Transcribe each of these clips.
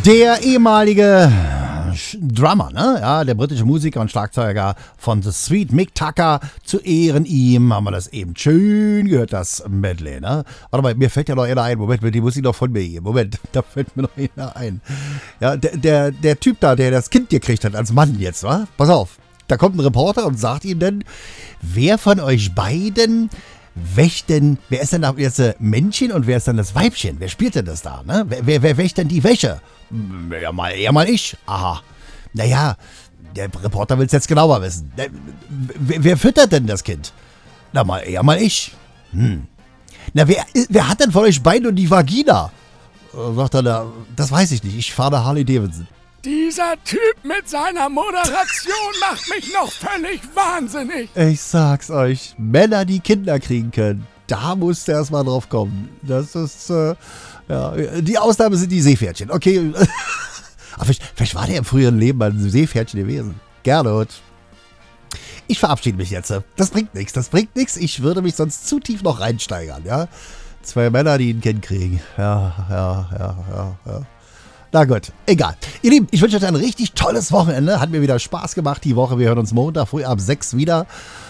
Der ehemalige Drummer, ne? Ja, der britische Musiker und Schlagzeuger von The Sweet Mick Tucker, zu Ehren ihm haben wir das eben schön gehört, das Medley, ne? Warte mal, mir fällt ja noch einer ein. Moment, die Musik noch von mir hier. Moment, da fällt mir noch einer ein. Ja, der Typ da, der das Kind gekriegt hat als Mann jetzt, wa? Pass auf, da kommt ein Reporter und sagt ihm dann, wer von euch beiden wäscht denn, wer ist denn da jetzt Männchen und wer ist dann das Weibchen? Wer spielt denn das da, ne? Wer wäscht denn die Wäsche? Ja, mal ich. Aha. Naja, der Reporter will es jetzt genauer wissen. Wer füttert denn das Kind? Na, mal ich. Na, wer hat denn von euch beiden und die Vagina? Sagt er, das weiß ich nicht. Ich fahre Harley Davidson. Dieser Typ mit seiner Moderation macht mich noch völlig wahnsinnig. Ich sag's euch, Männer, die Kinder kriegen können, da musst du erst mal drauf kommen. Das ist, ja, die Ausnahme sind die Seepferdchen. Okay, aber vielleicht war der im früheren Leben mal ein Seepferdchen gewesen. Gernot. Ich verabschiede mich jetzt. Das bringt nichts. Ich würde mich sonst zu tief noch reinsteigern, ja. 2 Männer, die ein Kind kriegen. Ja. Na gut, egal. Ihr Lieben, ich wünsche euch ein richtig tolles Wochenende. Hat mir wieder Spaß gemacht die Woche. Wir hören uns Montag früh ab 6 wieder.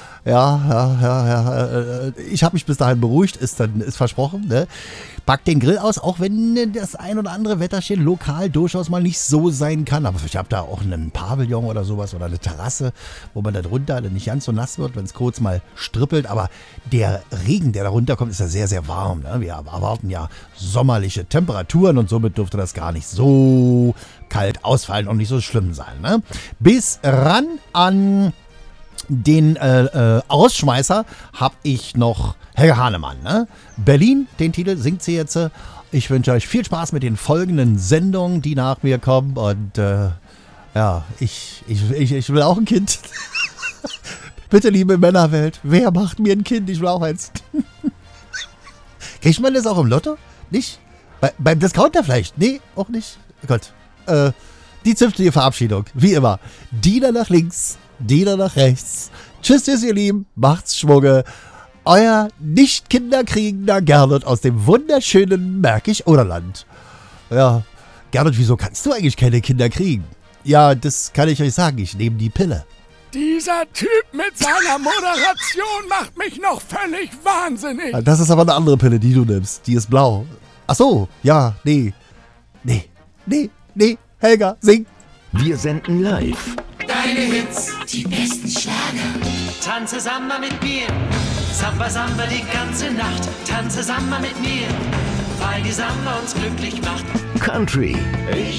Ja. Ich habe mich bis dahin beruhigt, ist versprochen. Ne? Packt den Grill aus, auch wenn das ein oder andere Wetterchen lokal durchaus mal nicht so sein kann. Aber ich habe da auch einen Pavillon oder sowas oder eine Terrasse, wo man da drunter nicht ganz so nass wird, wenn es kurz mal strippelt. Aber der Regen, der da runterkommt, ist ja sehr, sehr warm. Ne? Wir erwarten ja sommerliche Temperaturen und somit dürfte das gar nicht so kalt ausfallen und nicht so schlimm sein. Ne? Bis ran an den Ausschmeißer habe ich noch Helga Hahnemann. Ne? Berlin, den Titel singt sie jetzt. Ich wünsche euch viel Spaß mit den folgenden Sendungen, die nach mir kommen. Und ja, ich will auch ein Kind. Bitte, liebe Männerwelt, wer macht mir ein Kind? Ich will auch eins. Kriegt man das auch im Lotto? Nicht? Beim Discounter vielleicht? Nee, auch nicht. Gott. Die zünftige Verabschiedung, wie immer. Diener nach links, Diener nach rechts. Tschüss, ihr Lieben. Macht's Schwunge. Euer nicht kinderkriegender Gernot aus dem wunderschönen Märkisch-Oderland. Ja, Gernot, wieso kannst du eigentlich keine Kinder kriegen? Ja, das kann ich euch sagen. Ich nehme die Pille. Dieser Typ mit seiner Moderation macht mich noch völlig wahnsinnig. Das ist aber eine andere Pille, die du nimmst. Die ist blau. Ach so, ja, nee. Helga, sing. Wir senden live. Deine Hits, die besten Schlager. Tanze Samba mit mir, Samba Samba die ganze Nacht. Tanze Samba mit mir, weil die Samba uns glücklich macht. Country.